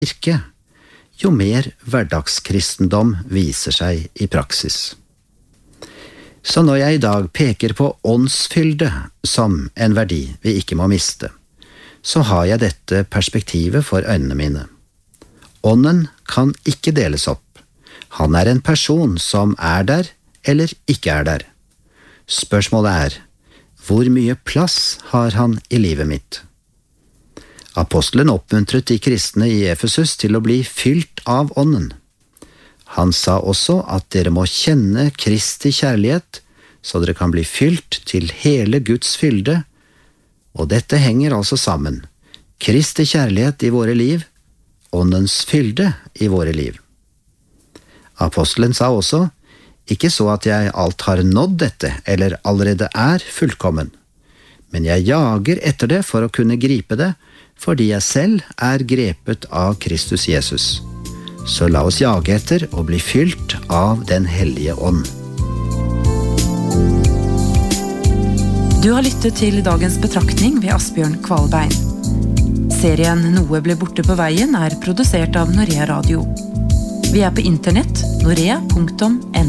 kirke, jo mer hverdagskristendom viser seg i praksis. Så når jeg i dag peker på åndsfylde som en verdi vi ikke må miste, så har jeg dette perspektivet for øynene mine. Ånden kan ikke deles opp. Han er en person som er der eller ikke er der. Spørsmålet er, hvor mye plass har han i livet mitt? Apostelen oppmuntret de kristne i Efesus til å bli fylt av ånden. Han sa også at dere må kjenne Kristi kjærlighet, så dere kan bli fylt til hele Guds fylde, og dette henger altså sammen. Kristi kjærlighet i våre liv, åndens fylde i våre liv. Apostelen sa også, ikke så at jeg alt har nådd dette, eller allerede er fullkommen, men jeg jager etter det for å kunne gripe det, fordi jeg selv er grepet av Kristus Jesus. Så la oss jage etter og bli fylt av den hellige ånd. Du har lyttet til dagens betraktning ved Asbjørn Kvalbein. Serien Noe ble borte på veien er produsert av Norea Radio. Vi er på internett, norea.no.